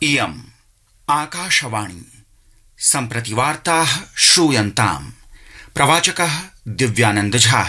इयम् आकाशवाणी सम्प्रति वार्ताः श्रूयन्ताम्। प्रवाचकः दिव्यानंद झा।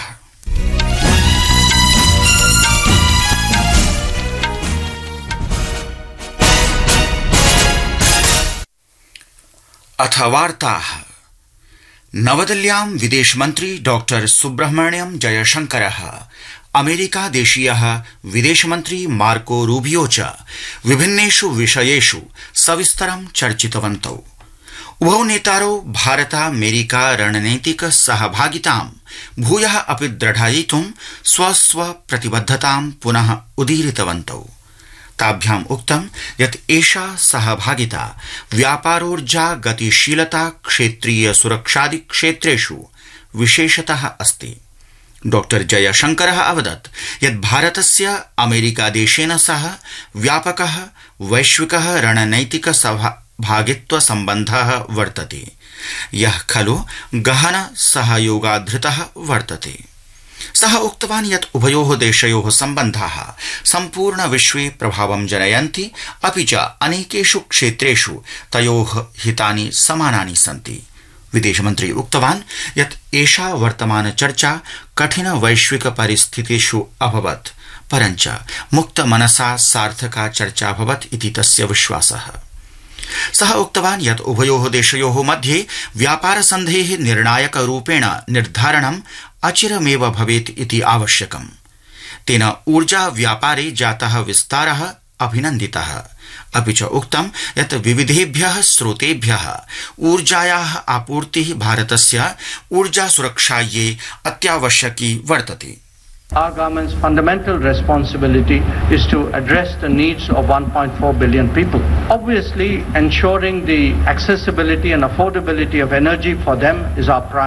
अथ वार्ताः। नवदिल्ल्यां विदेशमन्त्री डॉक्टर सुब्रह्मण्यम जयशंकरः अमेरिका देशीयः विदेशमन्त्री मार्को रूबियो च विभिन्नेषु विषयेषु सविस्तरं चर्चितवन्तौ। उभौ नेतारौ भारतामेरिका रणनैतिक सहभागितां भूयः अपि दृढयितुं स्वस्व प्रतिबद्धतां पुनः उदीरितवन्तौ। ताभ्याम् उक्तं यत् एषा सहभागिता व्यापारोर्जा गतिशीलता क्षेत्रीय सुरक्षादि क्षेत्रेषु विशेषतः अस्ति। डॉक्टर जयशंकरः अवदत् यत् भारतस्य अमेरिका देशेन सह व्यापकः वैश्विकः रणनैतिक सहभागित्व सम्बन्धः वर्तते, यः खलु गहन सहयोगाधृतः वर्तते। सः उक्तवान् यत् उभयोः देशयोः सम्बन्धाः सम्पूर्ण विश्वे प्रभावं जनयन्ति, अपि च अनेकेषु क्षेत्रेषु तयोः हितानि समानानि सन्ति। विदेशमन्त्री उक्तवान् यत् एषा वर्तमान चर्चा कठिन वैश्विक परिस्थितिषु अभवत्, परञ्च मुक्त मनसा सार्थका चर्चा अभवत् इति तस्य विश्वासः। सः उक्तवान् यत् उभयोः देशयोः मध्ये व्यापार सन्धेः निर्णायक रूपेण निर्धारणम् अचिरमेव भवेत् इति आवश्यकम्। तेन ऊर्जा व्यापारे जातः विस्तारः अभिनन्दितः, अपि च उक्तं यत् विविधेभ्यः स्रोतेभ्यः ऊर्जायाः आपूर्तिः भारतस्य ऊर्जा सुरक्षायै अत्यावश्यकी वर्तते। Our government's fundamental responsibility is to address the needs of 1.4 billion people. Obviously, ensuring the accessibility and affordability of energy for them is our primary